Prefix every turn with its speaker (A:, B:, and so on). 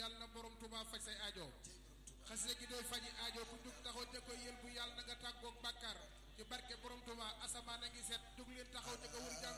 A: yàlla na borom Tuubaa faj say aajo xasida gi doy faji aajo ku jug taxaw ca koy yël bu yàlla na nga tàggoog bàkkaar ci barke borom Tuubaa asamaan a ngi set jug leen taxaw ca ko wër jàng